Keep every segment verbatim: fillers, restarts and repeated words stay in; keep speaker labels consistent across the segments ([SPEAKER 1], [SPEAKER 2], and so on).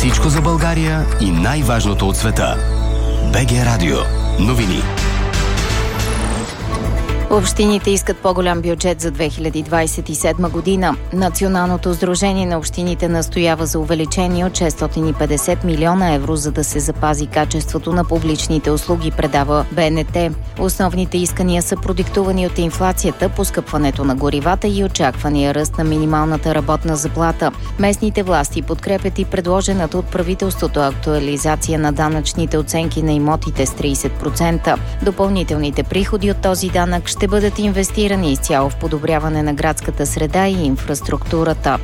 [SPEAKER 1] Всичко за България и най-важното от света. БГ Радио. Новини.
[SPEAKER 2] Общините искат по-голям бюджет за две хиляди двадесет и седма година. Националното сдружение на общините настоява за увеличение от шестстотин и петдесет милиона евро, за да се запази качеството на публичните услуги, предава Б Н Т. Основните искания са продиктувани от инфлацията, поскъпването на горивата и очаквания ръст на минималната работна заплата. Местните власти подкрепят и предложената от правителството актуализация на данъчните оценки на имотите с тридесет процента. Допълнителните приходи от този данък ще бъдат инвестирани изцяло в подобряване на градската среда и инфраструктурата.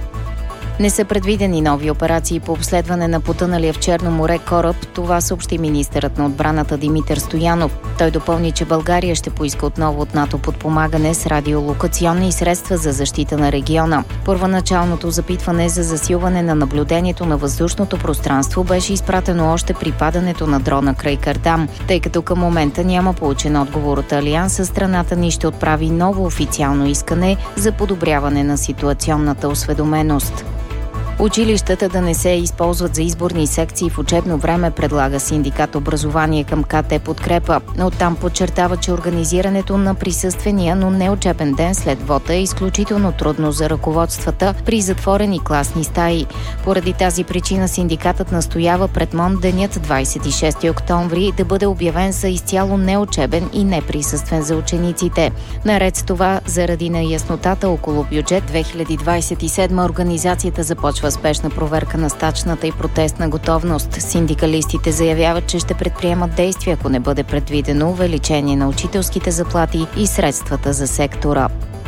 [SPEAKER 2] Не са предвидени нови операции по обследване на потъналия в Черно море кораб. Това съобщи министърът на отбраната Димитър Стоянов. Той допълни, че България ще поиска отново от НАТО подпомагане с радиолокационни средства за защита на региона. Първоначалното запитване за засилване на наблюдението на въздушното пространство беше изпратено още при падането на дрона край Кардам. Тъй като към момента няма получен отговор от Алианса, страната ни ще отправи ново официално искане за подобряване на ситуационната осведоменост. Училищата да не се използват за изборни секции в учебно време, предлага синдикат Образование към К Т Подкрепа. Оттам подчертава, че организирането на присъствения, но не учебен ден след вота е изключително трудно за ръководствата при затворени класни стаи. Поради тази причина синдикатът настоява пред МОН денят двадесет и шести октомври да бъде обявен за изцяло неучебен и неприсъствен за учениците. Наред с това, заради неяснотата около бюджет две хиляди двадесет и седма, организацията започва спешна проверка на стачната и протестна готовност. Синдикалистите заявяват, че ще предприемат действия, ако не бъде предвидено увеличение на учителските заплати и средствата за сектора.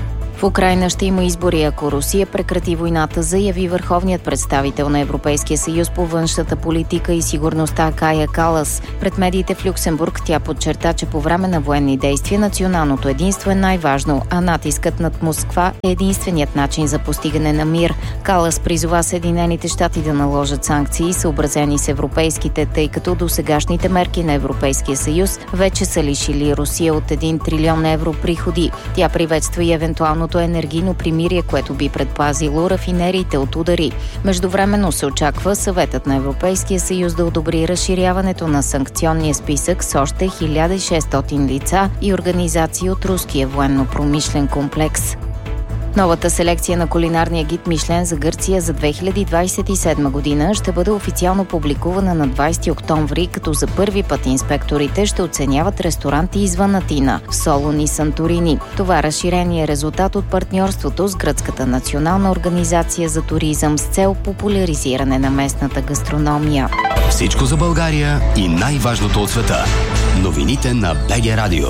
[SPEAKER 2] В Украйна ще има избори, ако Русия прекрати войната, заяви върховният представител на Европейския съюз по външната политика и сигурността Кая Калас. Пред медиите в Люксембург тя подчерта, че по време на военни действия националното единство е най-важно, а натискът над Москва е единственият начин за постигане на мир. Калас призова Съединените щати да наложат санкции, съобразени с европейските, тъй като досегашните мерки на Европейския съюз вече са лишили Русия от един трилион евро приходи. Тя приветства и евентуално енергийно примирие, което би предпазило рафинериите от удари. Междувременно се очаква Съветът на Европейския съюз да одобри разширяването на санкционния списък с още хиляда и шестстотин лица и организации от руския военно-промишлен комплекс. Новата селекция на кулинарния гид Мишлен за Гърция за две хиляди двадесет и седма година ще бъде официално публикувана на двадесети октомври, като за първи път инспекторите ще оценяват ресторанти извън Атина, в Солун и Санторини. Това разширение е резултат от партньорството с Гръцката национална организация за туризъм с цел популяризиране на местната гастрономия.
[SPEAKER 1] Всичко за България и най-важното от света. Новините на БГ Радио.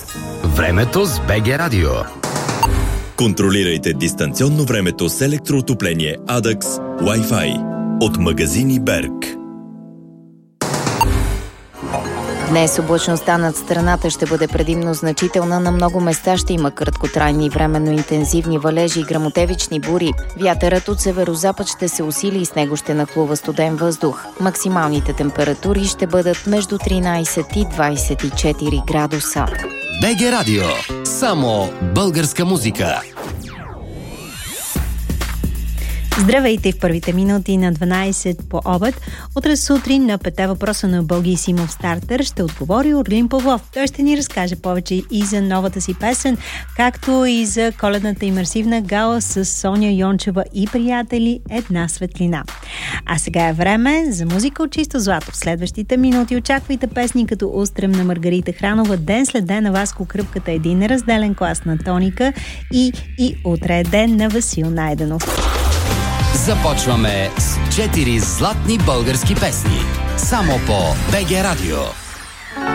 [SPEAKER 1] Времето с БГ Радио.
[SPEAKER 3] Контролирайте дистанционно времето с електроотопление Адакс Wi-Fi от магазини Берг.
[SPEAKER 2] Днес облачността над страната ще бъде предимно значителна. На много места ще има краткотрайни временно интензивни валежи и гръмотевични бури. Вятърът от северозапад ще се усили и с него ще нахлува студен въздух. Максималните температури ще бъдат между тринадесет и двадесет и четири градуса.
[SPEAKER 1] БГ Радио. Само българска музика.
[SPEAKER 4] Здравейте в първите минути на дванадесет по обед. Утре сутрин на петте въпроса на Бълги Симов Стартер ще отговори Орлин Павлов. Той ще ни разкаже повече и за новата си песен, както и за коледната имерсивна гала с Соня Йончева и приятели Една светлина. А сега е време за музика от чисто злато. В следващите минути очаквайте песни като Устрем на Маргарита Хранова, Ден след ден на Васко Кръпката, Един неразделен клас на Тоника и И утре е ден на Васил Найденов.
[SPEAKER 1] Започваме с четири златни български песни. Само по БГ Радио.